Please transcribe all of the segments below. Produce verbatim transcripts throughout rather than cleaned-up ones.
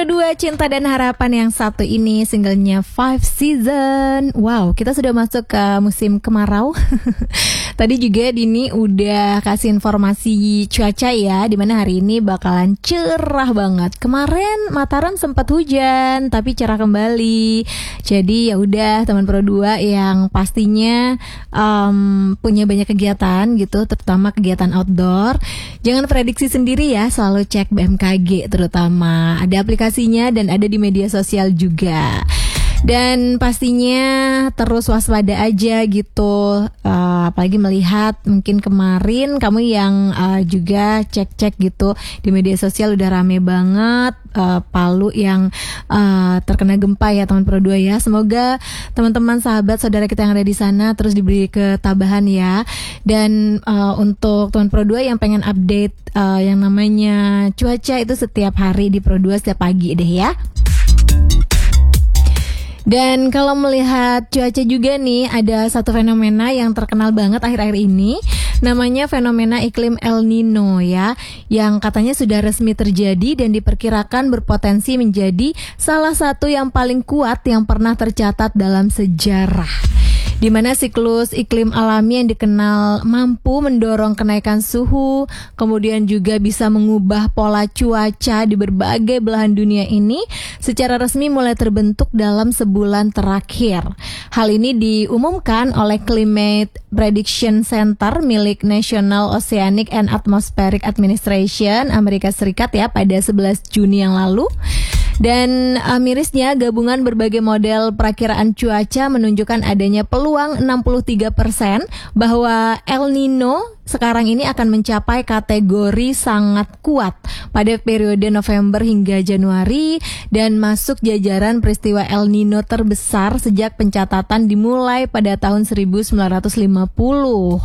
Pro dua Cinta dan Harapan yang satu ini singlenya Five Season. Wow, kita sudah masuk ke musim kemarau. Tadi juga Dini udah kasih informasi cuaca ya, dimana hari ini bakalan cerah banget. Kemarin Mataram sempat hujan, tapi cerah kembali. Jadi ya udah teman Pro dua yang pastinya um, punya banyak kegiatan gitu, terutama kegiatan outdoor, jangan prediksi sendiri ya, selalu cek B M K G terutama. Ada aplikasinya dan ada di media sosial juga. Dan pastinya terus waspada aja gitu, uh, apalagi melihat mungkin kemarin kamu yang uh, juga cek-cek gitu di media sosial udah rame banget uh, Palu yang uh, terkena gempa ya teman Pro dua ya. Semoga teman-teman sahabat saudara kita yang ada di sana terus diberi ketabahan ya. Dan uh, untuk teman Pro dua yang pengen update uh, yang namanya cuaca itu setiap hari di Pro dua setiap pagi deh ya. Dan kalau melihat cuaca juga nih, ada satu fenomena yang terkenal banget akhir-akhir ini, namanya fenomena iklim El Nino ya, yang katanya sudah resmi terjadi dan diperkirakan berpotensi menjadi salah satu yang paling kuat yang pernah tercatat dalam sejarah. Di mana siklus iklim alami yang dikenal mampu mendorong kenaikan suhu, kemudian juga bisa mengubah pola cuaca di berbagai belahan dunia ini secara resmi mulai terbentuk dalam sebulan terakhir. Hal ini diumumkan oleh Climate Prediction Center milik National Oceanic and Atmospheric Administration Amerika Serikat ya pada sebelas Juni yang lalu. Dan uh, mirisnya gabungan berbagai model perakiraan cuaca menunjukkan adanya peluang enam puluh tiga persen bahwa El Nino sekarang ini akan mencapai kategori sangat kuat pada periode November hingga Januari dan masuk jajaran peristiwa El Nino terbesar sejak pencatatan dimulai pada tahun seribu sembilan ratus lima puluh.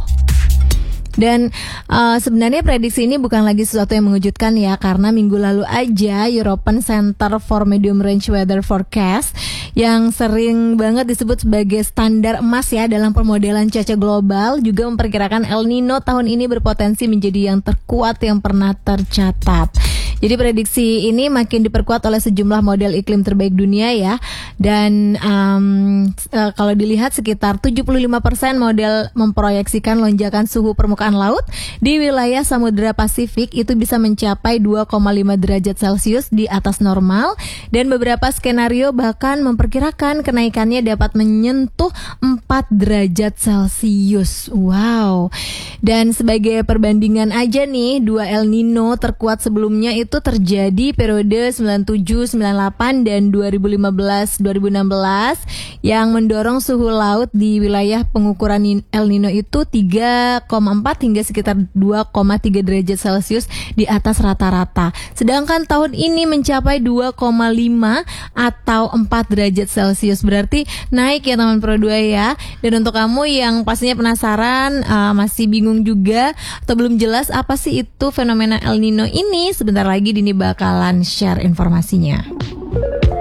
Dan uh, sebenarnya prediksi ini bukan lagi sesuatu yang mengejutkan ya, karena minggu lalu aja European Center for Medium Range Weather Forecast yang sering banget disebut sebagai standar emas ya dalam pemodelan cuaca global juga memperkirakan El Nino tahun ini berpotensi menjadi yang terkuat yang pernah tercatat. Jadi prediksi ini makin diperkuat oleh sejumlah model iklim terbaik dunia ya. Dan um, uh, kalau dilihat sekitar tujuh puluh lima persen model memproyeksikan lonjakan suhu permukaan laut di wilayah Samudra Pasifik itu bisa mencapai dua koma lima derajat Celcius di atas normal, dan beberapa skenario bahkan memperkirakan kenaikannya dapat menyentuh empat derajat Celcius. Wow. Dan sebagai perbandingan aja nih, dua El Nino terkuat sebelumnya itu itu terjadi periode sembilan puluh tujuh sembilan puluh delapan dan dua ribu lima belas dua ribu enam belas yang mendorong suhu laut di wilayah pengukuran El Nino itu tiga koma empat hingga sekitar dua koma tiga derajat Celcius di atas rata-rata. Sedangkan tahun ini mencapai dua koma lima atau empat derajat Celcius. Berarti naik ya teman Pro dua ya. Dan untuk kamu yang pastinya penasaran, uh, masih bingung juga atau belum jelas apa sih itu fenomena El Nino ini, sebentar lagi Dini bakalan share informasinya.